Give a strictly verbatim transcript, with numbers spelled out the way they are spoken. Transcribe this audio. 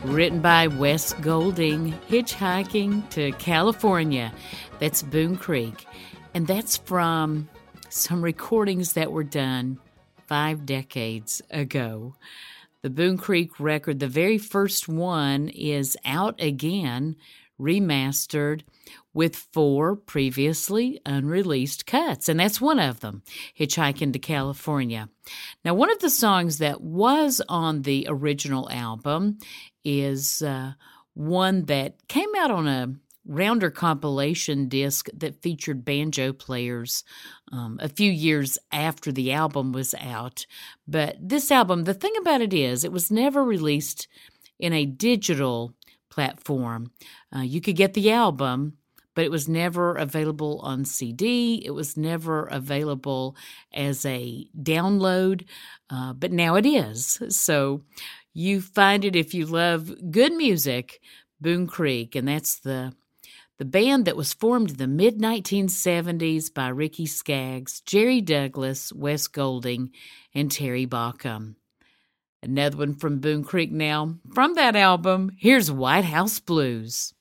written by Wes Golding, Hitchhiking to California. That's Boone Creek. And that's from some recordings that were done five decades ago. The Boone Creek record, the very first one, is out again, remastered, with four previously unreleased cuts, and that's one of them, Hitchhiking to California. Now, one of the songs that was on the original album is uh, one that came out on a Rounder compilation disc that featured banjo players um, a few years after the album was out. But this album, the thing about it is, it was never released in a digital platform. Uh, you could get the album, but it was never available on C D. It was never available as a download, uh, but now it is. So you find it if you love good music, Boone Creek, and that's the the band that was formed in the mid nineteen seventies by Ricky Skaggs, Jerry Douglas, Wes Golding, and Terry Baucom. Another one from Boone Creek now. From that album, here's White House Blues.